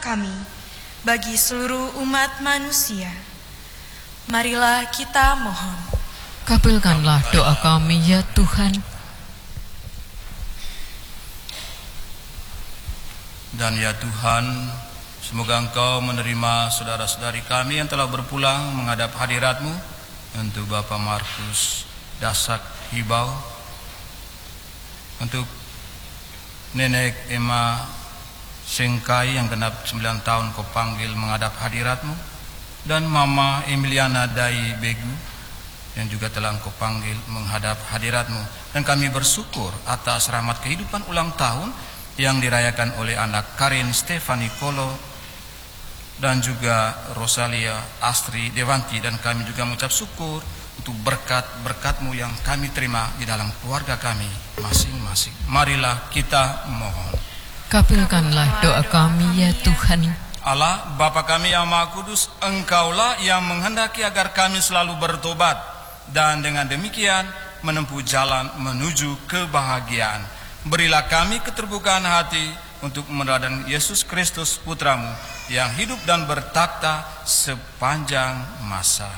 kami, bagi seluruh umat manusia. Marilah kita mohon. Kabulkanlah doa kami ya Tuhan. Dan ya Tuhan, semoga Engkau menerima saudara-saudari kami yang telah berpulang menghadap hadirat-Mu, untuk Bapak Markus Dasak Hibau, untuk Nenek Emma Sengkai yang genap 9 tahun Kau panggil menghadap hadirat-Mu, dan Mama Emiliana Dai Begu yang juga telah Engkau panggil menghadap hadirat-Mu. Dan kami bersyukur atas rahmat kehidupan ulang tahun yang dirayakan oleh anak Karin Stefani Kolo dan juga Rosalia Astri Dewanti. Dan kami juga mengucap syukur untuk berkat-berkat-Mu yang kami terima di dalam keluarga kami masing-masing. Marilah kita mohon. Kabulkanlah doa kami ya Tuhan. Allah, Bapa kami yang Maha Kudus, Engkaulah yang menghendaki agar kami selalu bertobat, dan dengan demikian menempuh jalan menuju kebahagiaan. Berilah kami keterbukaan hati untuk meneladani Yesus Kristus Putra-Mu yang hidup dan bertakhta sepanjang masa.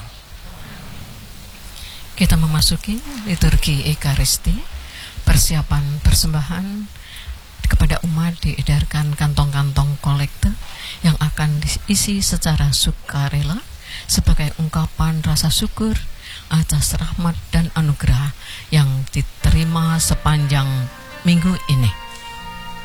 Kita memasuki liturgi Ekaristi. Persiapan persembahan kepada umat diedarkan kantong-kantong kolekte yang akan diisi secara sukarela sebagai ungkapan rasa syukur atas rahmat dan anugerah yang diterima sepanjang minggu ini.